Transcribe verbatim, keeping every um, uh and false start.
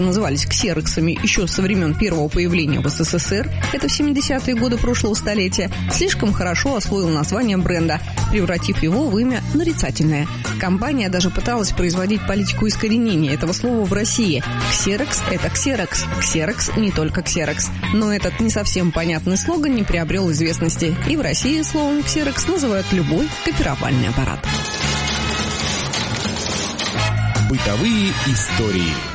назывались ксероксами еще со времен первого появления в СССР, это в семидесятые годы прошлого столетия, слишком хорошо освоил название бренда, превратив его в имя нарицательное. Компания даже пыталась производить политику искоренения этого слова в России. Ксерокс – это ксерокс, ксерокс – не только ксерокс. Но этот не совсем понятный слоган не приобрел известности. И в России словом ксерокс называют любой копировальный аппарат. Бытовые истории.